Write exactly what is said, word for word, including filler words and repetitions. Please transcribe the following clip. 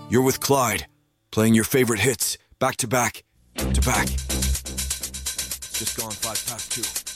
You're with Clyde, playing your favorite hits, back to back, to back. It's just gone five past two.